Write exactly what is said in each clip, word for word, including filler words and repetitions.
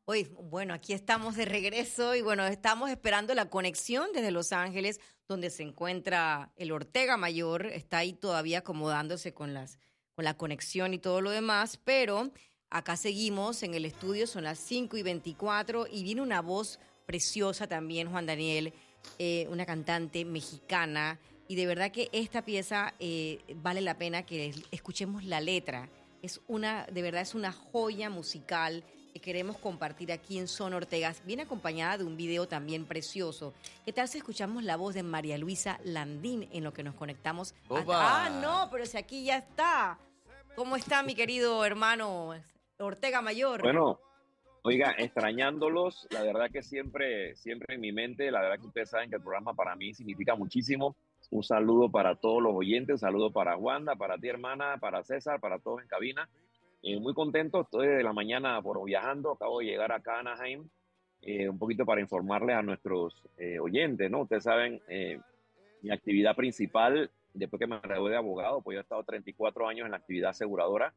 Hoy, bueno, aquí estamos de regreso y bueno, estamos esperando la conexión desde Los Ángeles, donde se encuentra el Ortega Mayor. Está ahí todavía acomodándose con las, con la conexión y todo lo demás, pero acá seguimos en el estudio, son las cinco y veinticuatro y viene una voz preciosa también, Juan Daniel, eh, una cantante mexicana, y de verdad que esta pieza eh, vale la pena que escuchemos la letra. Es una, de verdad es una joya musical que queremos compartir aquí en Zona Ortegas, viene acompañada de un video también precioso. ¿Qué tal si escuchamos la voz de María Luisa Landín en lo que nos conectamos? A... Ah, no, pero si aquí ya está. ¿Cómo está mi querido hermano Ortega Mayor? Bueno, oiga, extrañándolos, la verdad que siempre, siempre en mi mente, la verdad que ustedes saben que el programa para mí significa muchísimo. Un saludo para todos los oyentes, un saludo para Wanda, para ti hermana, para César, para todos en cabina. Eh, muy contento, estoy desde la mañana por viajando, acabo de llegar acá a Anaheim, eh, un poquito para informarles a nuestros eh, oyentes, ¿no? Ustedes saben, eh, mi actividad principal, después que me gradué de abogado, pues yo he estado treinta y cuatro años en la actividad aseguradora,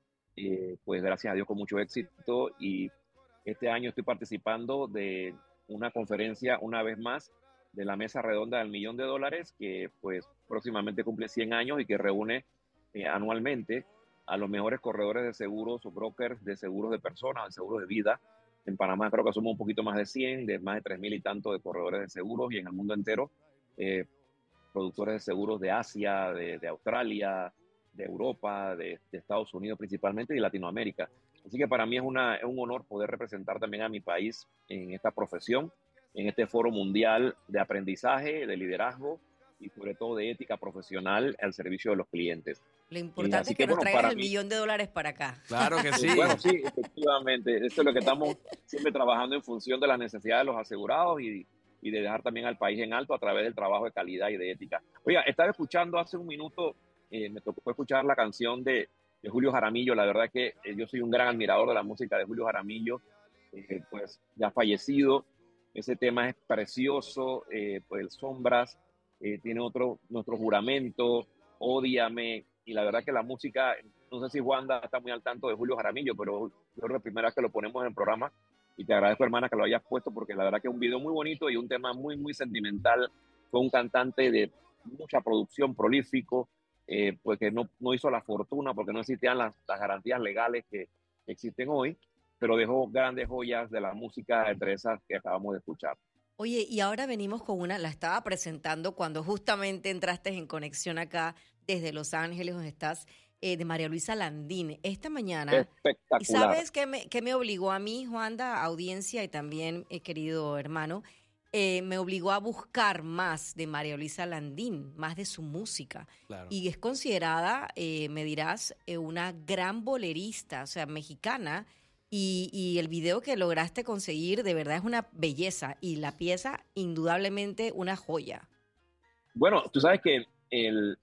eh, pues gracias a Dios con mucho éxito, y este año estoy participando de una conferencia una vez más de la mesa redonda del millón de dólares, que pues próximamente cumple cien años y que reúne eh, anualmente a los mejores corredores de seguros o brokers de seguros de personas, de seguros de vida. En Panamá creo que somos un poquito más de cien, de más de tres mil y tanto de corredores de seguros, y en el mundo entero, eh, productores de seguros de Asia, de, de Australia, de Europa, de, de Estados Unidos principalmente y de Latinoamérica. Así que para mí es, una, es un honor poder representar también a mi país en esta profesión, en este foro mundial de aprendizaje, de liderazgo y sobre todo de ética profesional al servicio de los clientes. Lo Eh, importante así es que que nos bueno, traigas para el mí, millón de dólares para acá. Claro que sí. eh, bueno, sí, efectivamente, esto es lo que estamos siempre trabajando en función de las necesidades de los asegurados y, y de dejar también al país en alto a través del trabajo de calidad y de ética. Oiga, estaba escuchando hace un minuto, eh, me tocó escuchar la canción de, de Julio Jaramillo. La verdad que eh, yo soy un gran admirador de la música de Julio Jaramillo, eh, pues ya fallecido. Ese tema es precioso, eh, pues Sombras, eh, tiene otro, nuestro juramento, Ódiame, y la verdad que la música, no sé si Wanda está muy al tanto de Julio Jaramillo, pero yo creo que la primera vez que lo ponemos en el programa, y te agradezco hermana que lo hayas puesto, porque la verdad que es un video muy bonito y un tema muy, muy sentimental. Fue un cantante de mucha producción, prolífico, eh, pues que no, no hizo la fortuna porque no existían las, las garantías legales que existen hoy, pero dejó grandes joyas de la música entre esas que acabamos de escuchar. Oye, y ahora venimos con una, la estaba presentando cuando justamente entraste en conexión acá desde Los Ángeles, donde estás, eh, de María Luisa Landín, esta mañana. ¿Y Espectacular. sabes qué me, qué me obligó a mí, Juanda, audiencia y también, eh, querido hermano? Eh, me obligó a buscar más de María Luisa Landín, más de su música. Claro. Y es considerada, eh, me dirás, eh, una gran bolerista, o sea, mexicana. Y, y el video que lograste conseguir de verdad es una belleza y la pieza indudablemente una joya. Bueno, tú sabes que el,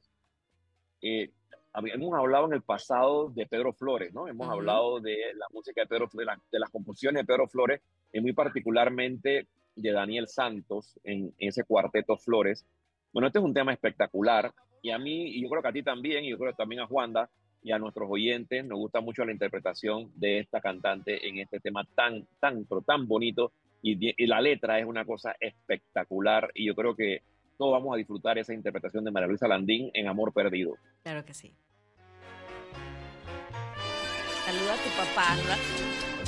eh, habíamos hablado en el pasado de Pedro Flores, ¿no? Hemos Ujú. hablado de la música de Pedro Flores, de, la- de las composiciones de Pedro Flores, y muy particularmente de Daniel Santos en, en ese cuarteto Flores. Bueno, este es un tema espectacular, y a mí, y yo creo que a ti también, y yo creo que también a Juanda y a nuestros oyentes, nos gusta mucho la interpretación de esta cantante en este tema tan, tan, pero tan bonito, y, y la letra es una cosa espectacular, y yo creo que todos vamos a disfrutar esa interpretación de María Luisa Landín en Amor Perdido. Claro que sí. Saluda a tu papá. ¿No?